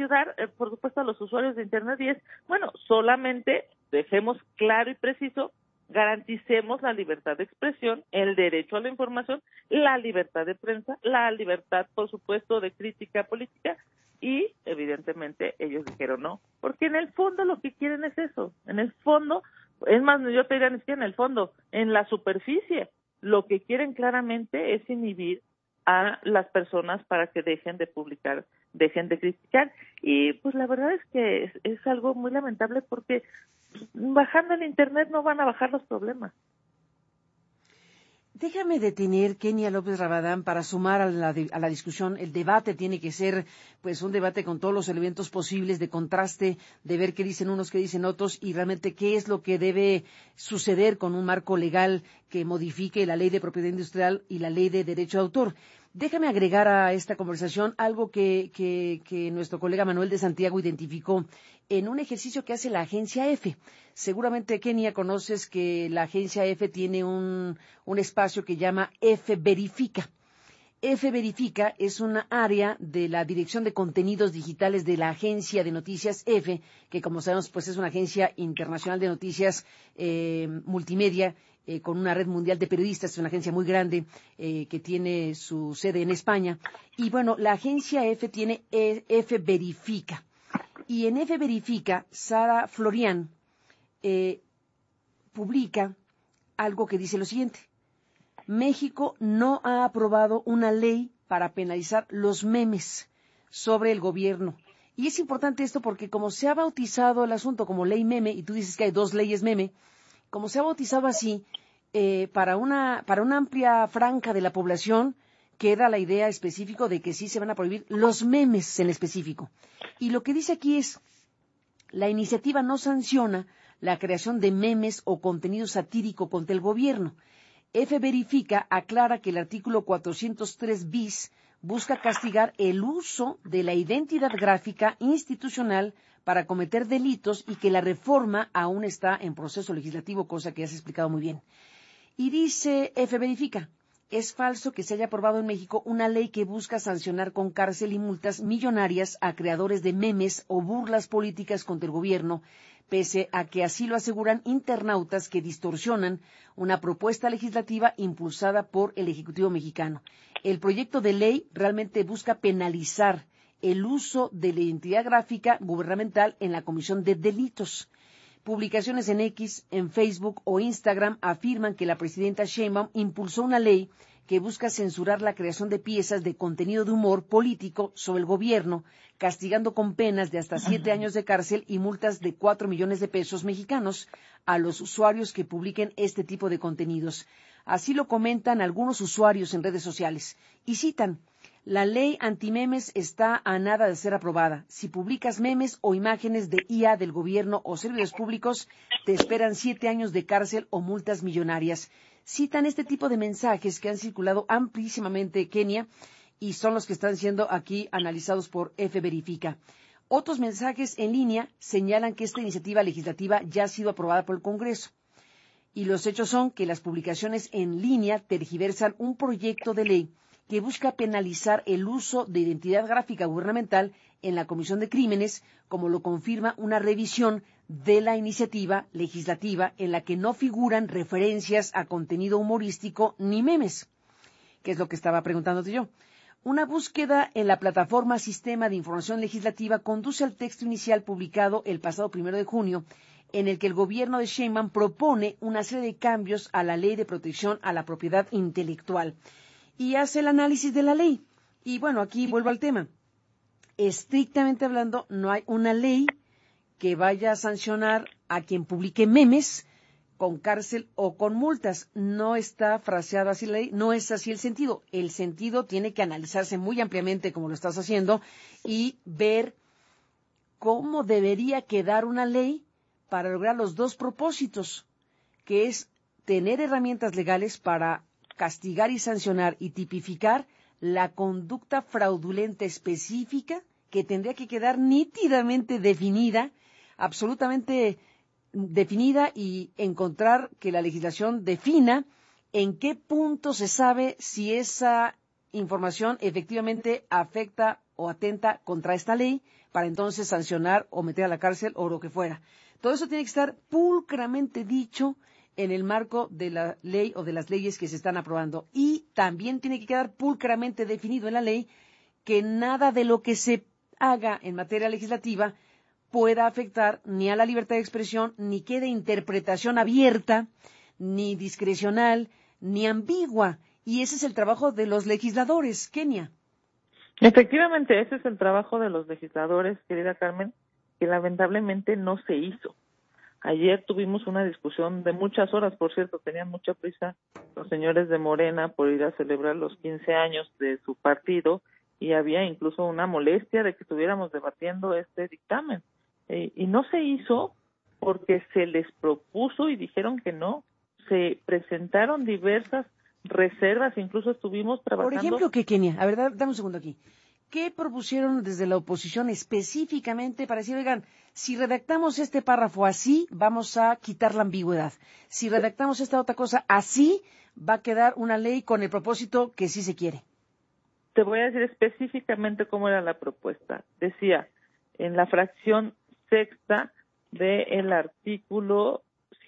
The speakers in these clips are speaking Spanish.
ayudar, por supuesto, a los usuarios de Internet, y es, bueno, solamente dejemos claro y preciso, garanticemos la libertad de expresión, el derecho a la información, la libertad de prensa, la libertad, por supuesto, de crítica política, y evidentemente ellos dijeron no, porque en el fondo lo que quieren es eso, en el fondo, es más, yo te diría ni siquiera en el fondo, en la superficie, lo que quieren claramente es inhibir a las personas para que dejen de publicar, dejen de criticar, y pues la verdad es que es algo muy lamentable porque bajando el Internet no van a bajar los problemas. Déjame detener, Kenia López Rabadán, para sumar a la discusión. El debate tiene que ser, pues, un debate con todos los elementos posibles de contraste, de ver qué dicen unos, qué dicen otros, y realmente qué es lo que debe suceder con un marco legal que modifique la ley de propiedad industrial y la ley de derecho de autor. Déjame agregar a esta conversación algo que nuestro colega Manuel de Santiago identificó en un ejercicio que hace la Agencia EFE. Seguramente, Kenia, conoces que la Agencia EFE tiene un espacio que llama EFE Verifica. EFE Verifica es una área de la Dirección de Contenidos Digitales de la Agencia de Noticias EFE, que como sabemos pues es una agencia internacional de noticias multimedia, con una red mundial de periodistas, es una agencia muy grande que tiene su sede en España. Y bueno, la agencia EFE tiene EFE Verifica. Y en EFE Verifica, Sara Florian publica algo que dice lo siguiente: México no ha aprobado una ley para penalizar los memes sobre el gobierno. Y es importante esto porque como se ha bautizado el asunto como ley meme, y tú dices que hay dos leyes meme, como se ha bautizado así, para una amplia franja de la población queda la idea específica de que sí se van a prohibir los memes en específico. Y lo que dice aquí es, la iniciativa no sanciona la creación de memes o contenido satírico contra el gobierno. EFE Verifica aclara que el artículo 403 bis busca castigar el uso de la identidad gráfica institucional para cometer delitos y que la reforma aún está en proceso legislativo, cosa que has explicado muy bien. Y dice EFE Verifica, es falso que se haya aprobado en México una ley que busca sancionar con cárcel y multas millonarias a creadores de memes o burlas políticas contra el gobierno, pese a que así lo aseguran internautas que distorsionan una propuesta legislativa impulsada por el Ejecutivo mexicano. El proyecto de ley realmente busca penalizar el uso de la identidad gráfica gubernamental en la comisión de delitos. Publicaciones en X, en Facebook o Instagram afirman que la presidenta Sheinbaum impulsó una ley que busca censurar la creación de piezas de contenido de humor político sobre el gobierno, castigando con penas de hasta 7 años de cárcel y multas de 4 millones de pesos mexicanos a los usuarios que publiquen este tipo de contenidos. Así lo comentan algunos usuarios en redes sociales. Y citan, la ley antimemes está a nada de ser aprobada. Si publicas memes o imágenes de IA del gobierno o servidores públicos, te esperan 7 años de cárcel o multas millonarias. Citan este tipo de mensajes que han circulado amplísimamente, Kenia, y son los que están siendo aquí analizados por EFE Verifica. Otros mensajes en línea señalan que esta iniciativa legislativa ya ha sido aprobada por el Congreso. Y los hechos son que las publicaciones en línea tergiversan un proyecto de ley que busca penalizar el uso de identidad gráfica gubernamental en la comisión de crímenes, como lo confirma una revisión de la iniciativa legislativa en la que no figuran referencias a contenido humorístico ni memes, que es lo que estaba preguntándote yo. Una búsqueda en la plataforma Sistema de Información Legislativa conduce al texto inicial publicado el pasado 1 de junio, en el que el gobierno de Sheinbaum propone una serie de cambios a la Ley de Protección a la Propiedad Intelectual y hace el análisis de la ley. Y bueno, aquí vuelvo al tema. Estrictamente hablando, no hay una ley que vaya a sancionar a quien publique memes con cárcel o con multas. No está fraseada así la ley, no es así el sentido. El sentido tiene que analizarse muy ampliamente, como lo estás haciendo, y ver cómo debería quedar una ley para lograr los dos propósitos, que es tener herramientas legales para castigar y sancionar y tipificar la conducta fraudulenta específica que tendría que quedar nítidamente definida, absolutamente definida, y encontrar que la legislación defina en qué punto se sabe si esa información efectivamente afecta o atenta contra esta ley para entonces sancionar o meter a la cárcel o lo que fuera. Todo eso tiene que estar pulcramente dicho en el marco de la ley o de las leyes que se están aprobando. Y también tiene que quedar pulcramente definido en la ley que nada de lo que se haga en materia legislativa pueda afectar ni a la libertad de expresión, ni quede interpretación abierta, ni discrecional, ni ambigua. Y ese es el trabajo de los legisladores, Kenia. Efectivamente, ese es el trabajo de los legisladores, querida Carmen, que lamentablemente no se hizo. Ayer tuvimos una discusión de muchas horas, por cierto, tenían mucha prisa los señores de Morena por ir a celebrar los 15 años de su partido y había incluso una molestia de que estuviéramos debatiendo este dictamen. Y no se hizo porque se les propuso y dijeron que no. Se presentaron diversas reservas, incluso estuvimos trabajando. Por ejemplo, ¿qué, Kenia? A ver, dame un segundo aquí. ¿Qué propusieron desde la oposición específicamente para decir, oigan, si redactamos este párrafo así, vamos a quitar la ambigüedad? Si redactamos esta otra cosa así, va a quedar una ley con el propósito que sí se quiere. Te voy a decir específicamente cómo era la propuesta. Decía, en la fracción sexta del artículo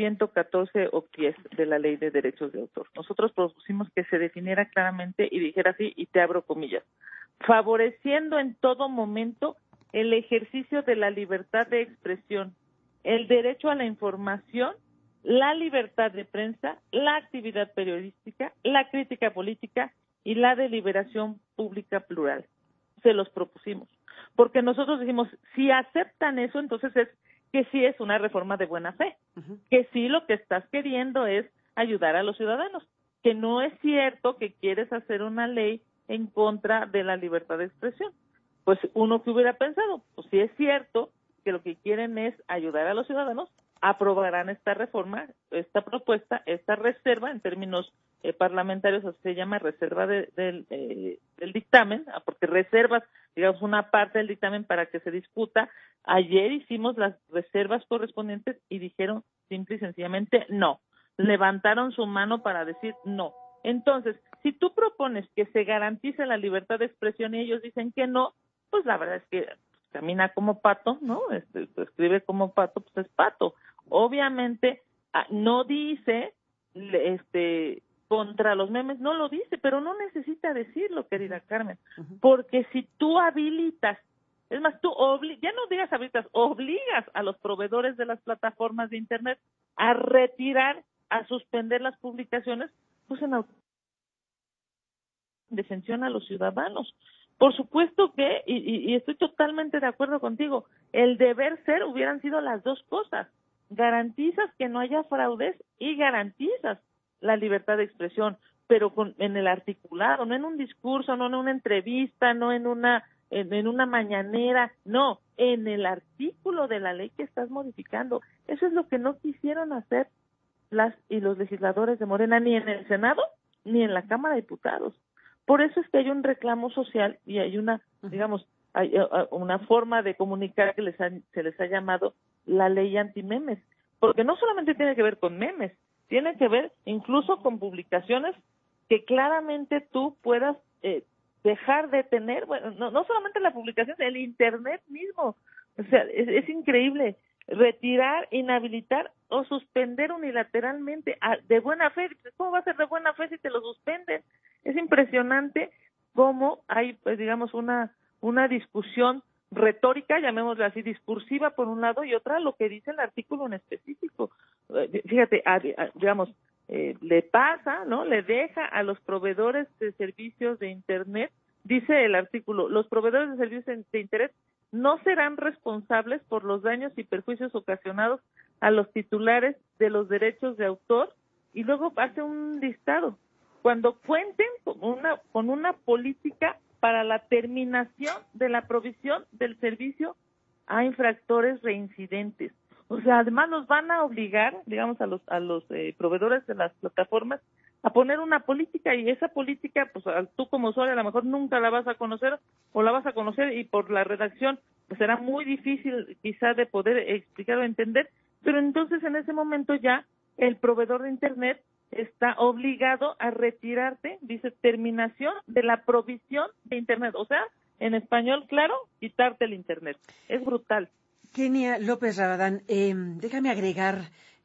114 octies de la Ley de Derechos de Autor. Nosotros propusimos que se definiera claramente y dijera así, y te abro comillas, favoreciendo en todo momento el ejercicio de la libertad de expresión, el derecho a la información, la libertad de prensa, la actividad periodística, la crítica política y la deliberación pública plural. Se los propusimos. Porque nosotros dijimos, si aceptan eso, entonces es que sí es una reforma de buena fe, que sí lo que estás queriendo es ayudar a los ciudadanos, que no es cierto que quieres hacer una ley en contra de la libertad de expresión. Pues uno que hubiera pensado, pues si es cierto que lo que quieren es ayudar a los ciudadanos, aprobarán esta reforma, esta propuesta, esta reserva en términos parlamentarios, así se llama reserva del dictamen, porque reservas, digamos, una parte del dictamen para que se discuta. Ayer hicimos las reservas correspondientes y dijeron simple y sencillamente no. Levantaron su mano para decir no. Entonces, si tú propones que se garantice la libertad de expresión y ellos dicen que no, pues la verdad es que camina como pato, ¿no? Escribe como pato, pues es pato. Obviamente no dice contra los memes, no lo dice, pero no necesita decirlo, querida Carmen, porque si tú habilitas, es más, tú ya no digas habilitas, obligas a los proveedores de las plataformas de Internet a retirar, a suspender las publicaciones, pues en defensión a los ciudadanos. Por supuesto que, y estoy totalmente de acuerdo contigo, el deber ser hubieran sido las dos cosas. Garantizas que no haya fraudes y garantizas la libertad de expresión, pero en el articulado, no en un discurso, no en una entrevista, no en una mañanera, no, en el artículo de la ley que estás modificando. Eso es lo que no quisieron hacer las y los legisladores de Morena, ni en el Senado, ni en la Cámara de Diputados. Por eso es que hay un reclamo social y hay una, digamos, hay una forma de comunicar que se les ha llamado la ley antimemes, porque no solamente tiene que ver con memes, tiene que ver incluso con publicaciones que claramente tú puedas dejar de tener, bueno, no solamente la publicación, el Internet mismo, o sea, es increíble, retirar, inhabilitar o suspender unilateralmente de buena fe. ¿Cómo va a ser de buena fe si te lo suspenden? Es impresionante cómo hay, pues digamos, una discusión retórica, llamémosla así, discursiva por un lado, y otra lo que dice el artículo en específico. Fíjate, digamos, le pasa, ¿no? Le deja a los proveedores de servicios de Internet, dice el artículo, los proveedores de servicios de Internet no serán responsables por los daños y perjuicios ocasionados a los titulares de los derechos de autor, y luego hace un listado. Cuando cuenten con una política para la terminación de la provisión del servicio a infractores reincidentes. O sea, además los van a obligar, digamos, a los proveedores de las plataformas a poner una política, y esa política, pues tú como usuario a lo mejor nunca la vas a conocer, o la vas a conocer y por la redacción pues será muy difícil quizá de poder explicar o entender, pero entonces en ese momento ya el proveedor de Internet está obligado a retirarte, dice, terminación de la provisión de Internet. O sea, en español claro, quitarte el internet. Es brutal. Kenia López Rabadán, déjame agregar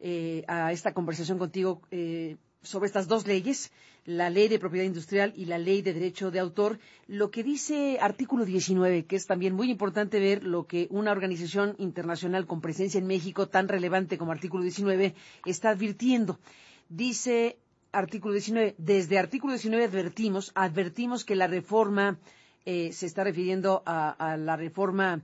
a esta conversación contigo sobre estas dos leyes, la ley de propiedad industrial y la ley de derecho de autor, lo que dice artículo 19, que es también muy importante ver lo que una organización internacional con presencia en México tan relevante como artículo 19 está advirtiendo. Dice artículo 19, desde artículo 19 advertimos que la reforma, se está refiriendo a la reforma,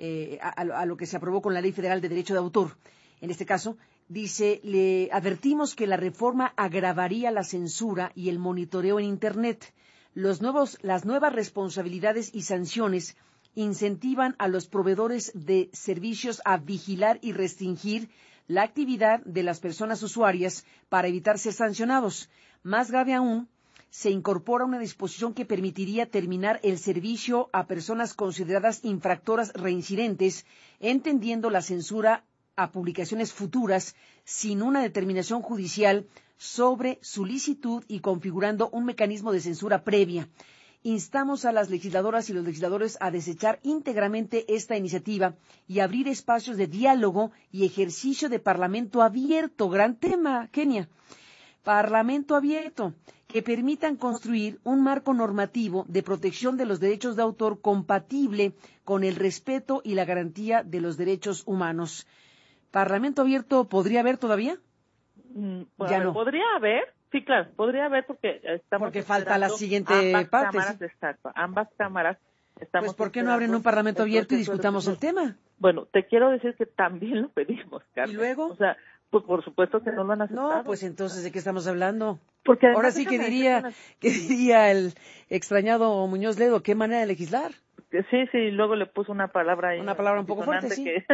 a lo que se aprobó con la Ley Federal de Derecho de Autor. En este caso, dice, le advertimos que la reforma agravaría la censura y el monitoreo en Internet. Las nuevas responsabilidades y sanciones incentivan a los proveedores de servicios a vigilar y restringir la actividad de las personas usuarias para evitar ser sancionados. Más grave aún, se incorpora una disposición que permitiría terminar el servicio a personas consideradas infractoras reincidentes, entendiendo la censura a publicaciones futuras sin una determinación judicial sobre su licitud y configurando un mecanismo de censura previa. Instamos a las legisladoras y los legisladores a desechar íntegramente esta iniciativa y abrir espacios de diálogo y ejercicio de parlamento abierto. Gran tema, Kenia. Parlamento abierto, que permitan construir un marco normativo de protección de los derechos de autor compatible con el respeto y la garantía de los derechos humanos. ¿Parlamento abierto podría haber todavía? Pues, ya no. Podría haber, sí, claro, podría haber porque falta la siguiente parte. Cámaras, ¿sí? Exacto, ambas cámaras estamos. Pues ¿por qué no abren un parlamento abierto y discutamos el tema? Bueno, te quiero decir que también lo pedimos, Carmen. ¿Y luego? O sea, pues por supuesto que no lo han aceptado. No, pues entonces, ¿de qué estamos hablando? Porque ahora sí que diría el extrañado Muñoz Ledo, ¿qué manera de legislar? Sí, luego le puso una palabra ahí. Una palabra un poco fuerte, sí. Que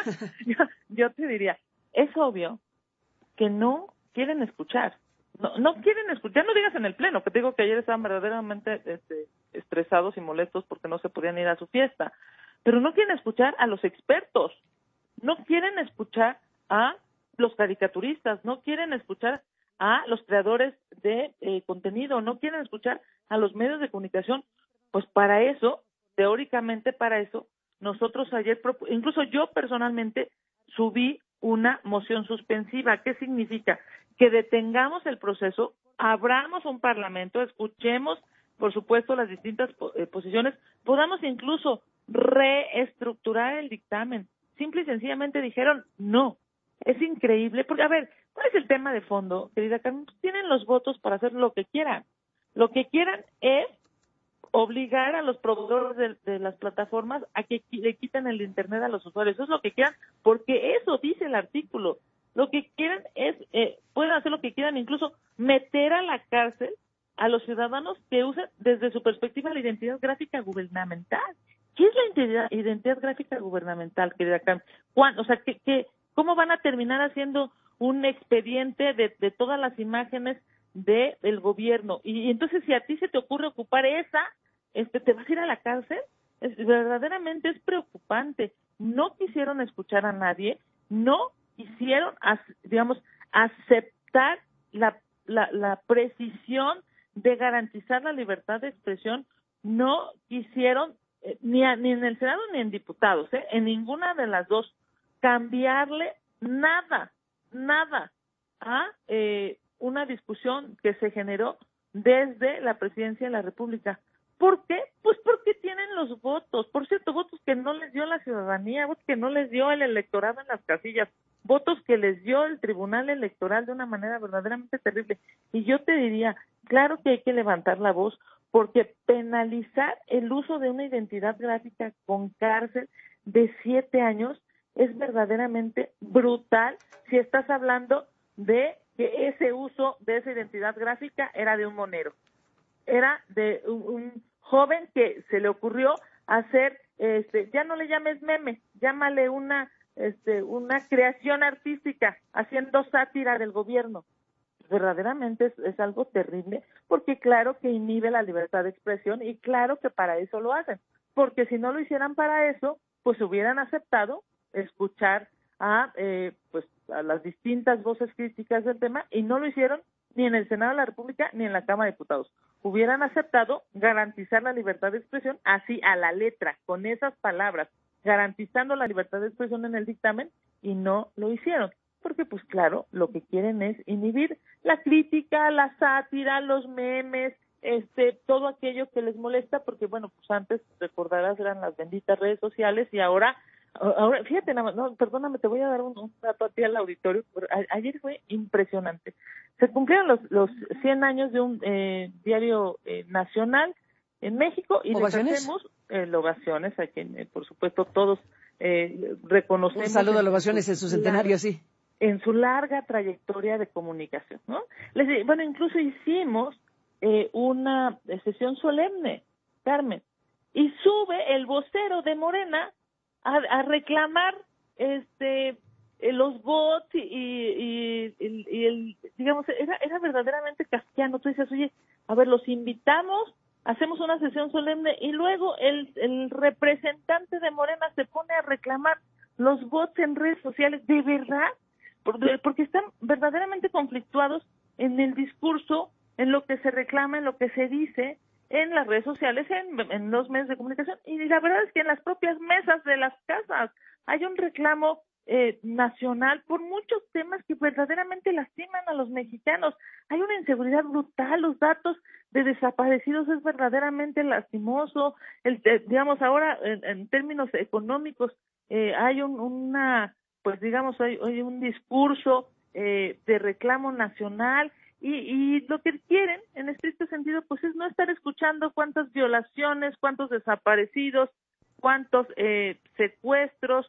yo te diría, es obvio que no quieren escuchar. No quieren escuchar, no digas en el pleno, que te digo que ayer estaban verdaderamente estresados y molestos porque no se podían ir a su fiesta. Pero no quieren escuchar a los expertos, no quieren escuchar a los caricaturistas, no quieren escuchar a los creadores de contenido, no quieren escuchar a los medios de comunicación. Pues para eso, teóricamente para eso, nosotros ayer, incluso yo personalmente, subí una moción suspensiva. ¿Qué significa? Que detengamos el proceso, abramos un parlamento, escuchemos, por supuesto, las distintas posiciones, podamos incluso reestructurar el dictamen. Simple y sencillamente dijeron no. Es increíble, porque, a ver, ¿cuál es el tema de fondo, querida Carmen? Pues tienen los votos para hacer lo que quieran. Lo que quieran es obligar a los proveedores de las plataformas a que le quiten el internet a los usuarios. Eso es lo que quieran, porque eso dice el artículo. Lo que quieran es, pueden hacer lo que quieran, incluso meter a la cárcel a los ciudadanos que usan desde su perspectiva la identidad gráfica gubernamental. ¿Qué es la identidad gráfica gubernamental, querida Carmen? O sea, ¿cómo van a terminar haciendo un expediente de todas las imágenes del gobierno? Y entonces, si a ti se te ocurre ocupar esa, te vas a ir a la cárcel. Verdaderamente es preocupante. No quisieron escuchar a nadie, no quisieron, aceptar la precisión de garantizar la libertad de expresión, no quisieron, ni en el Senado ni en diputados, en ninguna de las dos, cambiarle nada a una discusión que se generó desde la presidencia de la República. ¿Por qué? Pues porque tienen los votos, por cierto, votos que no les dio la ciudadanía, votos que no les dio el electorado en las casillas, votos que les dio el Tribunal Electoral de una manera verdaderamente terrible. Y yo te diría, claro que hay que levantar la voz, porque penalizar el uso de una identidad gráfica con cárcel de 7 años es verdaderamente brutal si estás hablando de que ese uso de esa identidad gráfica era de un monero. Era de un joven que se le ocurrió hacer, ya no le llames meme, llámale una creación artística, haciendo sátira del gobierno. Verdaderamente es algo terrible, porque claro que inhibe la libertad de expresión y claro que para eso lo hacen, porque si no lo hicieran para eso, pues hubieran aceptado escuchar a las distintas voces críticas del tema y no lo hicieron ni en el Senado de la República ni en la Cámara de Diputados. hubieran aceptado garantizar la libertad de expresión así a la letra, con esas palabras, garantizando la libertad de expresión en el dictamen, y no lo hicieron, porque pues claro, lo que quieren es inhibir la crítica, la sátira, los memes, todo aquello que les molesta, porque bueno, pues antes, recordarás, eran las benditas redes sociales, y ahora fíjate, perdóname, te voy a dar un dato a ti al auditorio. Ayer fue impresionante. Se cumplieron los 100 años de un diario nacional en México, y ¿Ovaciones? les hacemos ovaciones a quien, por supuesto, todos reconocemos. Un saludo a las ovaciones en su centenario, sí. En su larga trayectoria de comunicación, ¿no? Bueno, incluso hicimos una sesión solemne, Carmen, y sube el vocero de Morena a reclamar los bots y el, digamos, era verdaderamente kafkiano. Tú dices, oye, a ver, los invitamos, hacemos una sesión solemne, y luego el representante de Morena se pone a reclamar los bots en redes sociales. ¿De verdad? Porque están verdaderamente conflictuados en el discurso, en lo que se reclama, en lo que se dice en las redes sociales, en los medios de comunicación, y la verdad es que en las propias mesas de las casas hay un reclamo nacional por muchos temas que verdaderamente lastiman a los mexicanos. Hay una inseguridad brutal, los datos de desaparecidos es verdaderamente lastimoso. Digamos, ahora en términos económicos hay hay un discurso de reclamo nacional, y lo que quieren en estricto sentido pues es no estar escuchando cuántas violaciones, cuántos desaparecidos, cuántos secuestros,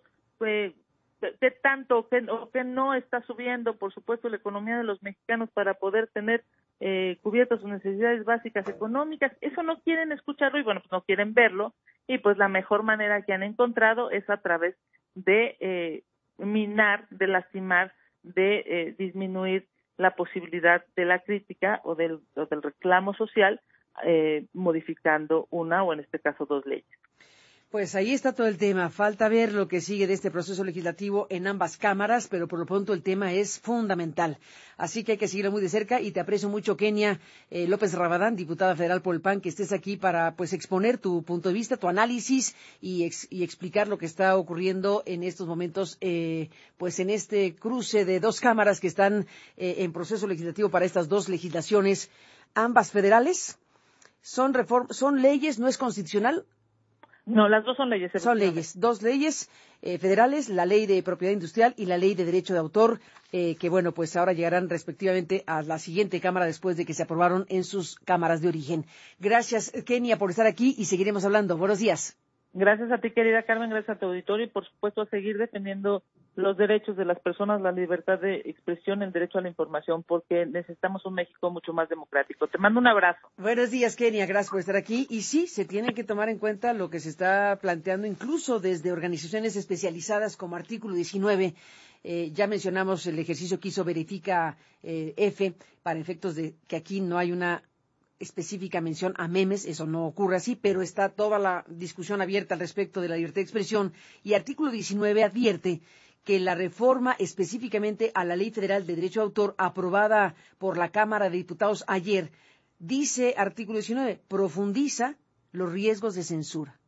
de tanto que no está subiendo, por supuesto, la economía de los mexicanos para poder tener cubiertas sus necesidades básicas económicas. Eso no quieren escucharlo, y bueno, pues no quieren verlo, y pues la mejor manera que han encontrado es a través de minar, de lastimar, de disminuir la posibilidad de la crítica o del reclamo social, modificando una, o en este caso 2 leyes. Pues ahí está todo el tema. Falta ver lo que sigue de este proceso legislativo en ambas cámaras, pero por lo pronto el tema es fundamental. Así que hay que seguirlo muy de cerca, y te aprecio mucho, Kenia López Rabadán, diputada federal por el PAN, que estés aquí para pues exponer tu punto de vista, tu análisis y explicar lo que está ocurriendo en estos momentos, pues en este cruce de 2 cámaras que están en proceso legislativo para estas 2 legislaciones, ambas federales. Son leyes, no es constitucional. No, las 2 son leyes. Son leyes, 2 leyes federales, la ley de propiedad industrial y la ley de derecho de autor, que bueno, pues ahora llegarán respectivamente a la siguiente Cámara después de que se aprobaron en sus cámaras de origen. Gracias, Kenia, por estar aquí, y seguiremos hablando. Buenos días. Gracias a ti, querida Carmen, gracias a tu auditorio, y por supuesto a seguir defendiendo los derechos de las personas, la libertad de expresión, el derecho a la información, porque necesitamos un México mucho más democrático. Te mando un abrazo. Buenos días, Kenia, gracias por estar aquí. Y sí, se tiene que tomar en cuenta lo que se está planteando, incluso desde organizaciones especializadas como Artículo 19. Ya mencionamos el ejercicio que hizo Verifica F, para efectos de que aquí no hay una específica mención a memes, eso no ocurre así, pero está toda la discusión abierta al respecto de la libertad de expresión, y Artículo 19 advierte que la reforma específicamente a la Ley Federal de Derecho de Autor aprobada por la Cámara de Diputados ayer, dice Artículo 19, profundiza los riesgos de censura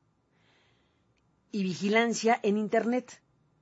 y vigilancia en Internet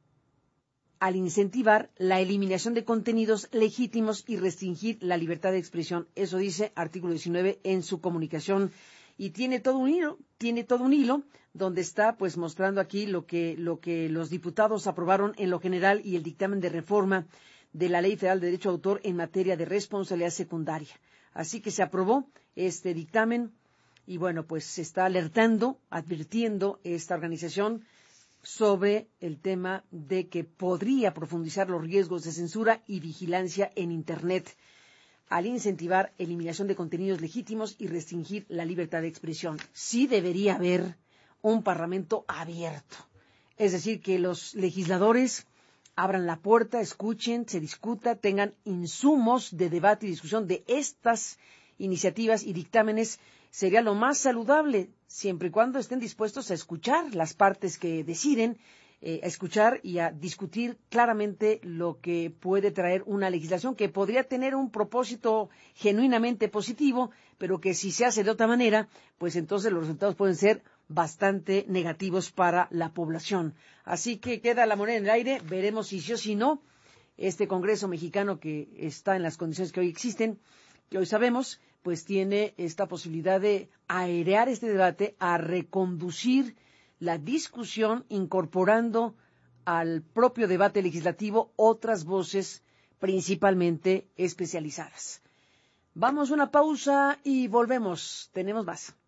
al incentivar la eliminación de contenidos legítimos y restringir la libertad de expresión. Eso dice Artículo 19 en su comunicación, y tiene todo un hilo donde está pues mostrando aquí lo que los diputados aprobaron en lo general y el dictamen de reforma de la Ley Federal de Derecho de Autor en materia de responsabilidad secundaria. Así que se aprobó este dictamen, y bueno, pues se está advirtiendo esta organización sobre el tema de que podría profundizar los riesgos de censura y vigilancia en Internet al incentivar eliminación de contenidos legítimos y restringir la libertad de expresión. Sí debería haber un parlamento abierto, es decir, que los legisladores abran la puerta, escuchen, se discuta, tengan insumos de debate y discusión de estas iniciativas y dictámenes. Sería lo más saludable, siempre y cuando estén dispuestos a escuchar las partes que deciden a escuchar y a discutir claramente lo que puede traer una legislación que podría tener un propósito genuinamente positivo, pero que si se hace de otra manera, pues entonces los resultados pueden ser bastante negativos para la población. Así que queda la moneda en el aire, veremos si sí o si no este Congreso mexicano que está en las condiciones que hoy existen, que hoy sabemos, pues tiene esta posibilidad de airear este debate, a reconducir la discusión incorporando al propio debate legislativo otras voces principalmente especializadas. Vamos a una pausa y volvemos. Tenemos más.